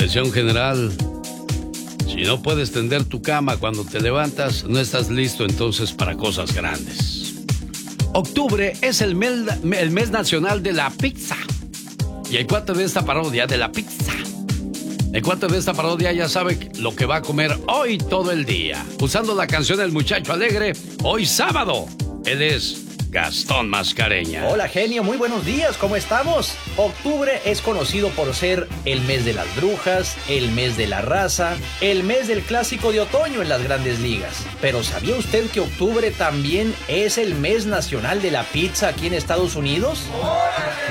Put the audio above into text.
Decía un general, si no puedes tender tu cama cuando te levantas, no estás listo entonces para cosas grandes. Octubre es el mes nacional de la pizza. Y el cuate de esta parodia de la pizza. El cuate de esta parodia ya sabe lo que va a comer hoy todo el día. Usando la canción El Muchacho Alegre, hoy sábado. Él es Gastón Mascareña. Hola, genio, muy buenos días, ¿cómo estamos? Octubre es conocido por ser el mes de las brujas, el mes de la raza, el mes del clásico de otoño en las grandes ligas. Pero ¿sabía usted que octubre también es el mes nacional de la pizza aquí en Estados Unidos?